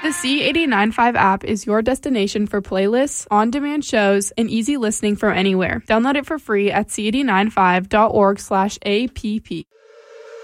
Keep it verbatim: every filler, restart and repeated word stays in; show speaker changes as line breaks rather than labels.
The C eight nine five app is your destination for playlists, on-demand shows, and easy listening from anywhere. Download it for free at c eight nine five dot org slash app.